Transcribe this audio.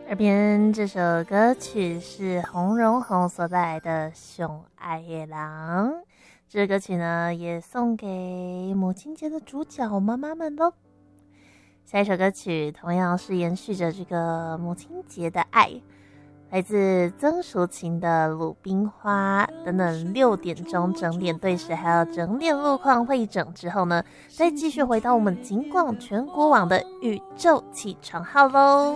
耳边这首歌曲是洪荣宏所带来的《熊爱的郎》，这歌曲呢也送给母亲节的主角妈妈们咯。下一首歌曲同样是延续着这个母亲节的爱，来自曾淑琴的《鲁冰花》。等等6点钟整点对时，还有整点路况会整之后呢，再继续回到我们警广全国网的宇宙起床号咯。